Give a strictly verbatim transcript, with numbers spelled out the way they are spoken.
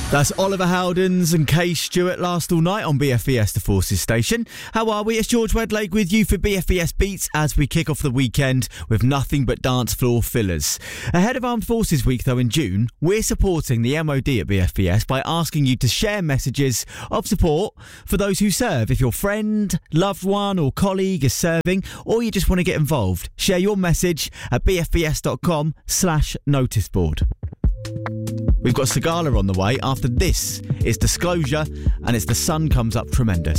That's Oliver Howdens and Kay Stewart last all night on B F B S The Forces station. How are we? It's George Wedlake with you for B F B S Beats as we kick off the weekend with nothing but dance floor fillers. Ahead of Armed Forces Week though in June, we're supporting the M O D at B F B S by asking you to share messages of support for those who serve. If your friend, loved one or colleague is serving or you just want to get involved, share your message at bfbs.com slash noticeboard. We've got Sigala on the way. After this, it's Disclosure and it's The Sun Comes Up Tremendous.